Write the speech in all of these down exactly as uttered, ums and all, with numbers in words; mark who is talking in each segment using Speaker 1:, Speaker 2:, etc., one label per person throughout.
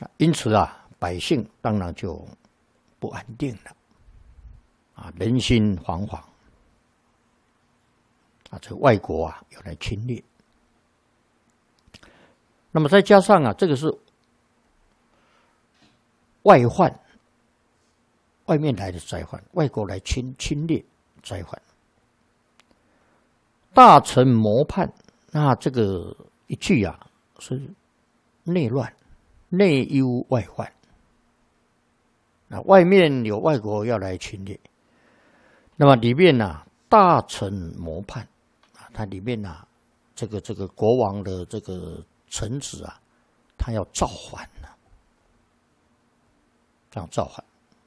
Speaker 1: 因此啊，百姓当然就不安定了，啊，人心惶惶，啊，这外国啊要来侵略。那么再加上啊，这个是外患，外面来的灾患，外国来侵侵略灾患。大臣谋叛，那这个一句啊是内乱、内忧外患。那外面有外国要来侵略，那么里面呢、啊，大臣谋叛啊，它里面呢、啊，这个这个国王的这个臣子啊，他要造反呢、啊，这样造反。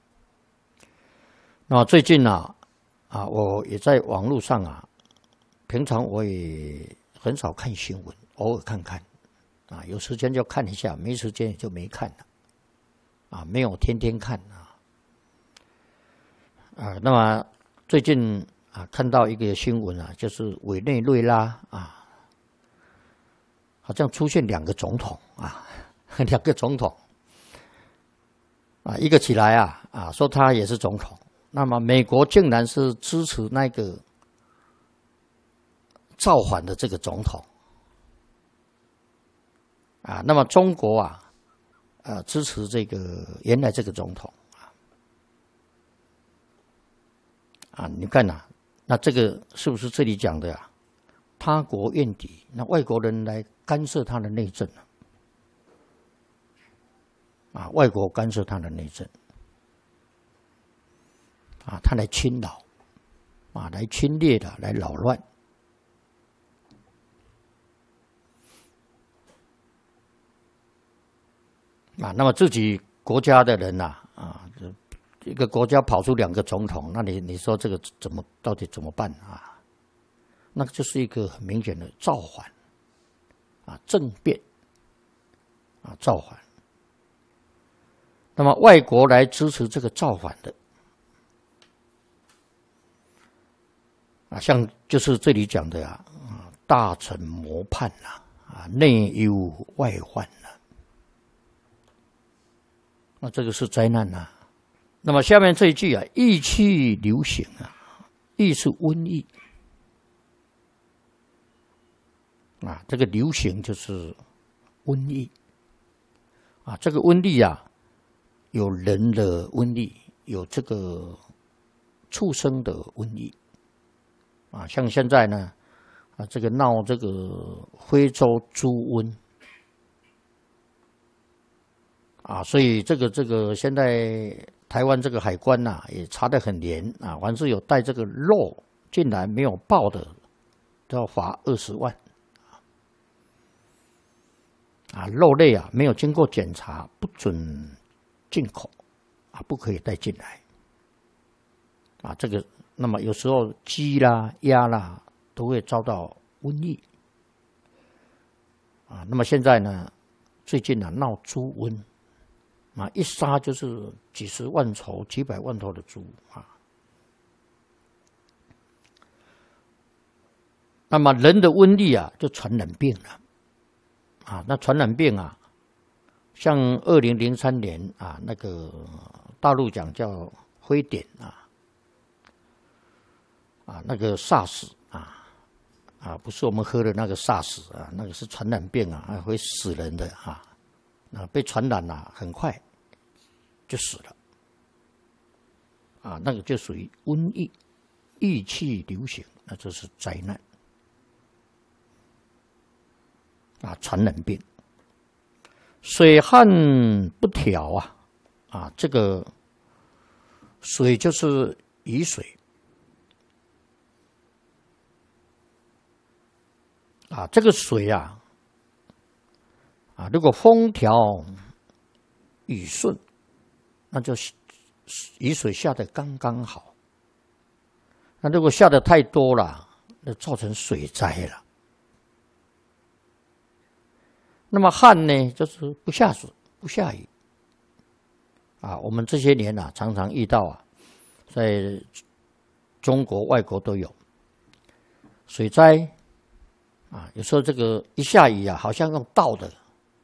Speaker 1: 那么最近呢、啊，啊，我也在网络上啊。平常我也很少看新闻，偶尔看看，啊，有时间就看一下，没时间就没看了，啊，没有天天看啊，啊，那么最近啊看到一个新闻啊，就是委内瑞拉啊，好像出现两个总统啊，两个总统，啊，一个起来啊啊说他也是总统，那么美国竟然是支持那个。造反的这个总统啊，那么中国啊，呃，支持这个原来这个总统啊，啊，你看呐、啊，那这个是不是这里讲的啊？他国怨敌，那外国人来干涉他的内政啊，啊，外国干涉他的内政啊，他来侵扰啊，来侵略的，来扰乱。啊，那么自己国家的人呐、啊，啊，一个国家跑出两个总统，那你你说这个怎么到底怎么办啊？那就是一个很明显的造反，啊，政变，啊，造反。那么外国来支持这个造反的，啊，像就是这里讲的啊，啊，大臣谋叛呐，啊，内忧外患呐。那这个是灾难呐、啊。那么下面这一句啊，疫气流行啊，疫是瘟疫啊，这个流行就是瘟疫啊，这个瘟疫啊，有人的瘟疫，有这个畜生的瘟疫啊，像现在呢啊，这个闹这个非洲猪瘟。啊，所以这个这个现在台湾这个海关呐、啊、也查得很严啊，凡是有带这个肉进来没有报的，都要罚二十万。啊，肉类啊没有经过检查不准进口，啊不可以带进来。啊，这个那么有时候鸡啦、鸭啦都会遭到瘟疫。啊，那么现在呢，最近啊闹猪瘟。啊，一杀就是几十万头、几百万头的猪啊。那么人的瘟疫啊，就传染病了啊。那传染病啊，像二零零三年啊，那个大陆讲叫非典啊，啊，那个 SARS 啊，啊，不是我们喝的那个 SARS 啊，那个是传染病啊，还会死人的啊。啊，被传染了、啊，很快就死了，啊，那个就属于瘟疫，疫气流行，那就是灾难，啊，传染病，水旱不调啊，啊，这个水就是雨水，啊，这个水啊。啊，如果风调雨顺，那就雨水下得刚刚好。那如果下得太多了，那造成水灾了。那么旱呢，就是不下水、不下雨。啊，我们这些年啊，常常遇到啊，在中国、外国都有水灾。啊，有时候这个一下雨啊，好像用倒的。